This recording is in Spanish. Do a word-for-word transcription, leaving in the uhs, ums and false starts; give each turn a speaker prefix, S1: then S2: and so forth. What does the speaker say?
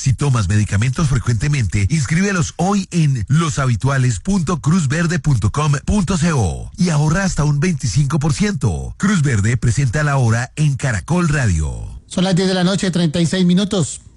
S1: Si tomas medicamentos frecuentemente, inscríbelos hoy en loshabituales punto cruz verde punto com punto co y ahorra hasta un veinticinco por ciento. Cruz Verde presenta la hora en Caracol Radio.
S2: Son las diez de la noche, treinta y seis minutos.